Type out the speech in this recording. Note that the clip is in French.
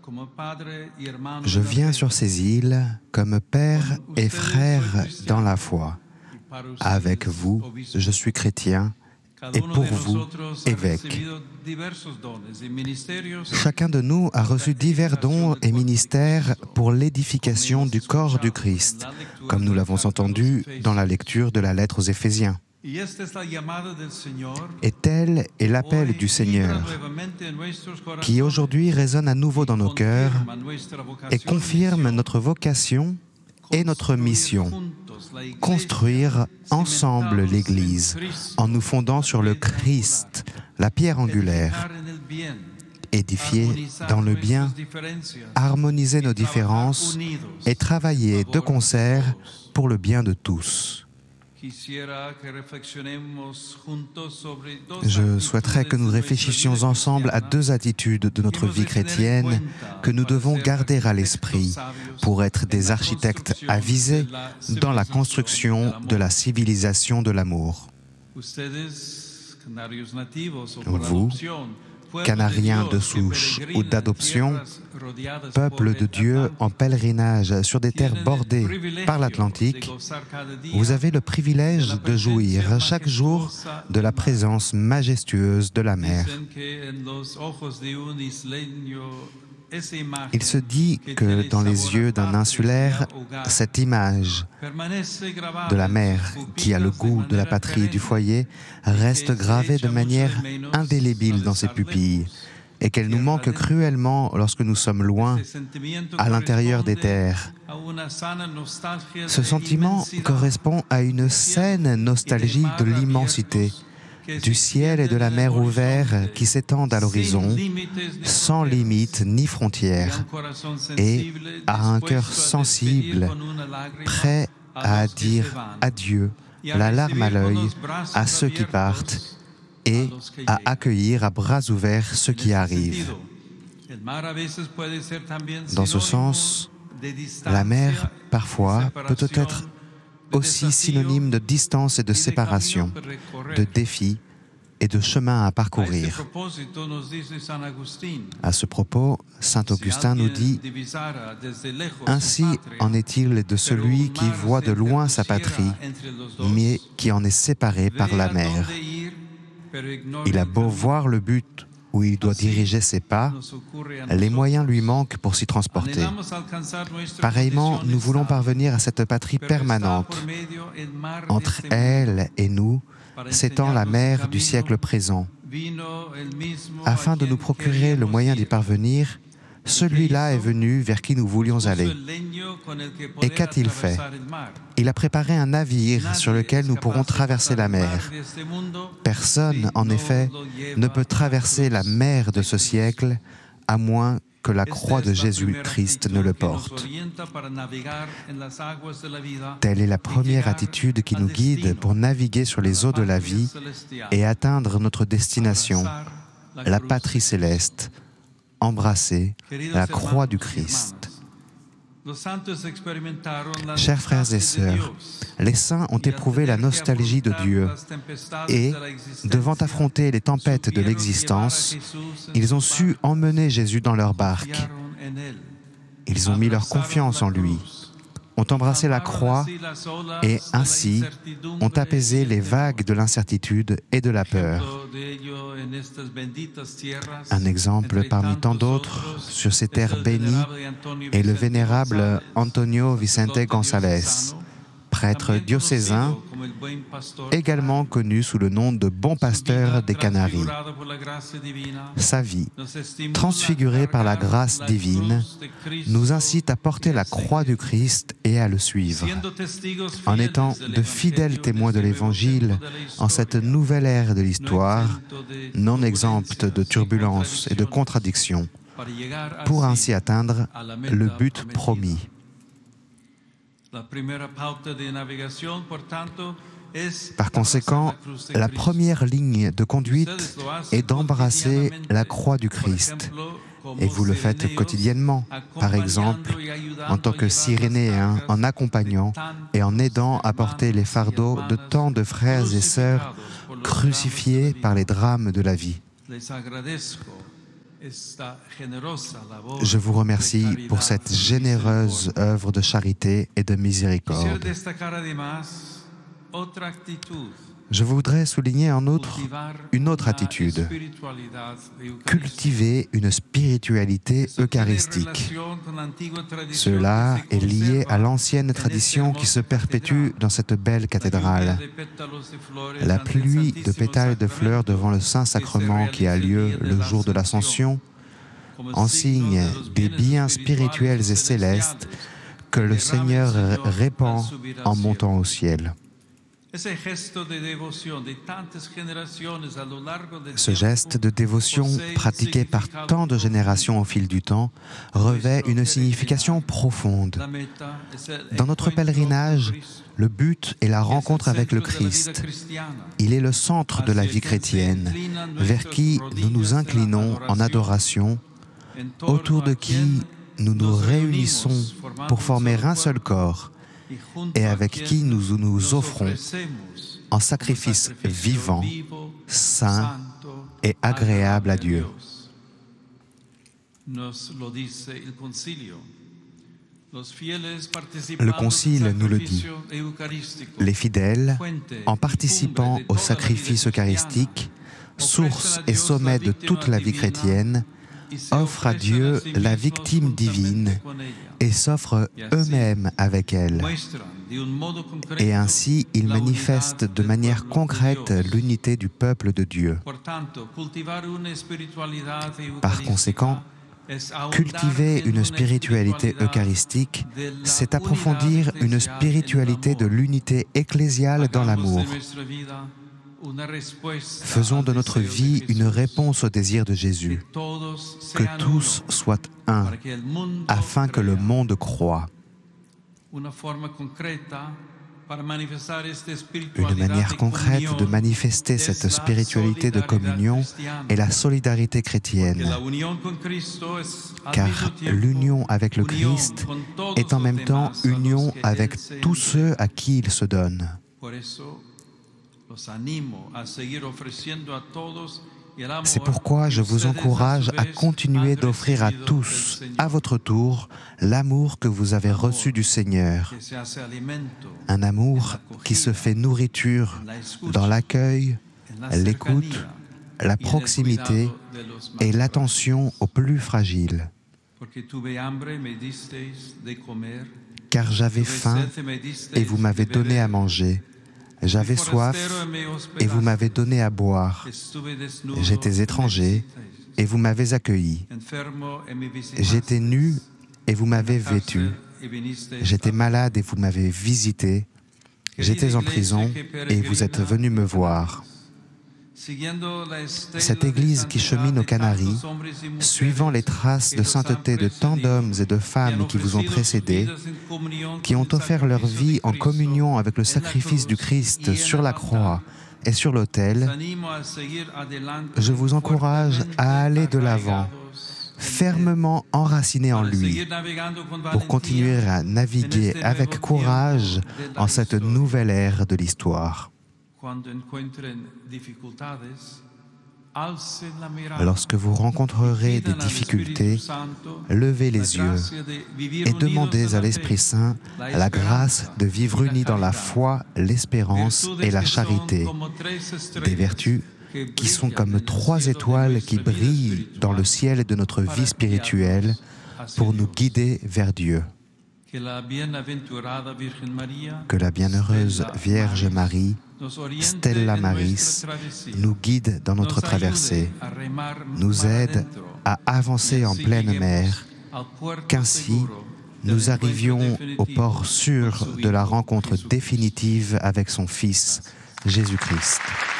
Je viens sur ces îles comme père et frère dans la foi. Avec vous, je suis chrétien, et pour vous, évêque. Chacun de nous a reçu divers dons et ministères pour l'édification du corps du Christ, comme nous l'avons entendu dans la lecture de la lettre aux Éphésiens. Et tel est l'appel du Seigneur, qui aujourd'hui résonne à nouveau dans nos cœurs et confirme notre vocation et notre mission. Construire ensemble l'Église en nous fondant sur le Christ, la pierre angulaire. Édifier dans le bien, harmoniser nos différences et travailler de concert pour le bien de tous. Je souhaiterais que nous réfléchissions ensemble à deux attitudes de notre vie chrétienne que nous devons garder à l'esprit pour être des architectes avisés dans la construction de la civilisation de l'amour. Vous, Canariens de souche ou d'adoption, peuple de Dieu en pèlerinage sur des terres bordées par l'Atlantique, vous avez le privilège de jouir chaque jour de la présence majestueuse de la mer. Il se dit que dans les yeux d'un insulaire, cette image de la mer qui a le goût de la patrie et du foyer reste gravée de manière indélébile dans ses pupilles et qu'elle nous manque cruellement lorsque nous sommes loin, à l'intérieur des terres. Ce sentiment correspond à une saine nostalgie de l'immensité, du ciel et de la mer ouverts qui s'étendent à l'horizon, sans limite ni frontières, et à un cœur sensible, prêt à dire adieu, la larme à l'œil, à ceux qui partent, et à accueillir à bras ouverts ceux qui arrivent. Dans ce sens, la mer, parfois, peut être aussi synonyme de distance et de séparation, de défis et de chemin à parcourir. À ce propos, saint Augustin nous dit « Ainsi en est-il de celui qui voit de loin sa patrie, mais qui en est séparé par la mer. Il a beau voir le but où il doit diriger ses pas, les moyens lui manquent pour s'y transporter. Pareillement, nous voulons parvenir à cette patrie permanente. Entre elle et nous s'étend la mer du siècle présent. Afin de nous procurer le moyen d'y parvenir, celui-là est venu vers qui nous voulions aller. Et qu'a-t-il fait? Il a préparé un navire sur lequel nous pourrons traverser la mer. Personne, en effet, ne peut traverser la mer de ce siècle à moins que la croix de Jésus-Christ ne le porte. Telle est la première attitude qui nous guide pour naviguer sur les eaux de la vie et atteindre notre destination, la patrie céleste, embrasser la croix du Christ. Chers frères et sœurs, les saints ont éprouvé la nostalgie de Dieu et, devant affronter les tempêtes de l'existence, ils ont su emmener Jésus dans leur barque. Ils ont mis leur confiance en lui, ont embrassé la croix et ainsi ont apaisé les vagues de l'incertitude et de la peur. Un exemple parmi tant d'autres sur ces terres bénies est le vénérable Antonio Vicente González, prêtre diocésain, également connu sous le nom de Bon Pasteur des Canaries. Sa vie, transfigurée par la grâce divine, nous incite à porter la croix du Christ et à le suivre. En étant de fidèles témoins de l'Évangile en cette nouvelle ère de l'histoire, non exempte de turbulences et de contradictions, pour ainsi atteindre le but promis. Par conséquent, la première ligne de conduite est d'embrasser la croix du Christ. Et vous le faites quotidiennement, par exemple, en tant que Cyrénéen, en accompagnant et en aidant à porter les fardeaux de tant de frères et sœurs crucifiés par les drames de la vie. Je vous remercie pour cette généreuse œuvre de charité et de miséricorde. Je voudrais souligner en outre une autre attitude, cultiver une spiritualité eucharistique. Cela est lié à l'ancienne tradition qui se perpétue dans cette belle cathédrale. La pluie de pétales de fleurs devant le Saint-Sacrement qui a lieu le jour de l'Ascension, en signe des biens spirituels et célestes que le Seigneur répand en montant au ciel. Ce geste de dévotion pratiqué par tant de générations au fil du temps revêt une signification profonde. Dans notre pèlerinage, le but est la rencontre avec le Christ. Il est le centre de la vie chrétienne, vers qui nous nous inclinons en adoration, autour de qui nous nous réunissons pour former un seul corps, et avec qui nous nous offrons en sacrifice vivant, saint et agréable à Dieu. Le Concile nous le dit. Les fidèles, en participant au sacrifice eucharistique, source et sommet de toute la vie chrétienne, offrent à Dieu la victime divine et s'offrent eux-mêmes avec elle. Et ainsi, ils manifestent de manière concrète l'unité du peuple de Dieu. Par conséquent, cultiver une spiritualité eucharistique, c'est approfondir une spiritualité de l'unité ecclésiale dans l'amour. Faisons de notre vie une réponse au désir de Jésus, que tous soient un, afin que le monde croie. Une manière concrète de manifester cette spiritualité de communion est la solidarité chrétienne, car l'union avec le Christ est en même temps union avec tous ceux à qui il se donne. C'est pourquoi je vous encourage à continuer d'offrir à tous, à votre tour, l'amour que vous avez reçu du Seigneur. Un amour qui se fait nourriture dans l'accueil, l'écoute, la proximité et l'attention aux plus fragiles. Car j'avais faim et vous m'avez donné à manger. J'avais soif et vous m'avez donné à boire. J'étais étranger et vous m'avez accueilli. J'étais nu et vous m'avez vêtu. J'étais malade et vous m'avez visité. J'étais en prison et vous êtes venu me voir. Cette Église qui chemine aux Canaries, suivant les traces de sainteté de tant d'hommes et de femmes qui vous ont précédés, qui ont offert leur vie en communion avec le sacrifice du Christ sur la croix et sur l'autel, je vous encourage à aller de l'avant, fermement enracinés en lui, pour continuer à naviguer avec courage en cette nouvelle ère de l'histoire. Lorsque vous rencontrerez des difficultés, levez les yeux et demandez à l'Esprit Saint la grâce de vivre unis dans la foi, l'espérance et la charité, des vertus qui sont comme 3 étoiles qui brillent dans le ciel de notre vie spirituelle pour nous guider vers Dieu. Que la bienheureuse Vierge Marie, Stella Maris, nous guide dans notre traversée, nous aide à avancer en pleine mer, qu'ainsi nous arrivions au port sûr de la rencontre définitive avec son Fils, Jésus-Christ.